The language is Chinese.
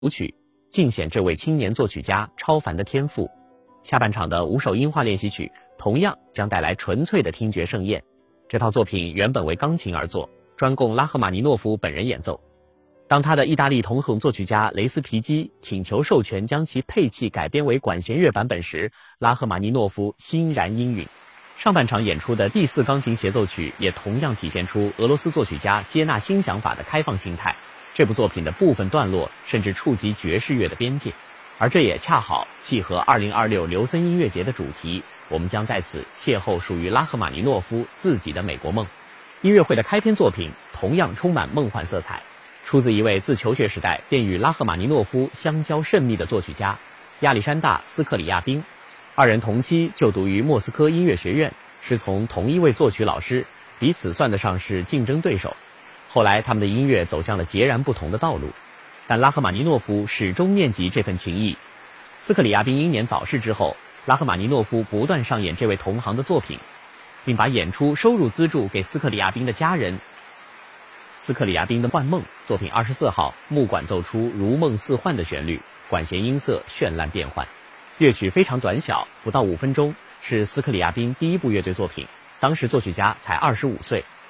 舞曲，尽显这位青年作曲家超凡的天赋。下半场的5首音画练习曲同样将带来纯粹的听觉盛宴。这套作品原本为钢琴而作，专供拉赫玛尼诺夫本人演奏。当他的意大利同行作曲家雷斯皮基请求授权将其配器改编为管弦乐版本时，拉赫玛尼诺夫欣然应允。上半场演出的第4钢琴协奏曲也同样体现出俄罗斯作曲家接纳新想法的开放心态。这部作品的部分段落甚至触及爵士乐的边界，而这也恰好契合2026刘森音乐节的主题。我们将在此邂逅属于拉赫玛尼诺夫自己的美国梦。音乐会的开篇作品同样充满梦幻色彩，出自一位自求学时代便与拉赫玛尼诺夫相交甚密的作曲家亚历山大·斯克里亚宾。2人同期就读于莫斯科音乐学院，师从同一位作曲老师，彼此算得上是竞争对手。后来他们的音乐走向了截然不同的道路，但拉赫玛尼诺夫始终念及这份情谊。斯克里亚宾英年早逝之后，拉赫玛尼诺夫不断上演这位同行的作品，并把演出收入资助给斯克里亚宾的家人。斯克里亚宾的《幻梦》作品24号，木管奏出如梦似幻的旋律，管弦音色绚烂变幻。乐曲非常短小，不到5分钟，是斯克里亚宾第1部乐队作品，当时作曲家才25岁。